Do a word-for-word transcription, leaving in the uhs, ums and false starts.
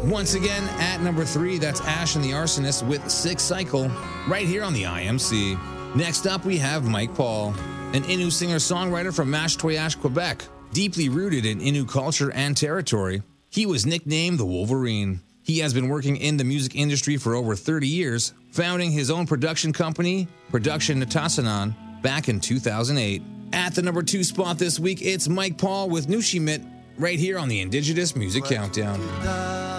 Once again, at number three, that's Ash and the Arsonist with Sick Cycle, right here on the I M C. Next up, we have Mike Paul, an Innu singer-songwriter from Mashtoyash, Quebec. Deeply rooted in Innu culture and territory, he was nicknamed the Wolverine. He has been working in the music industry for over thirty years, founding his own production company, Production Natasanan, back in two thousand eight. At the number two spot this week, it's Mike Paul with Nushimit, right here on the Indigenous Music Countdown.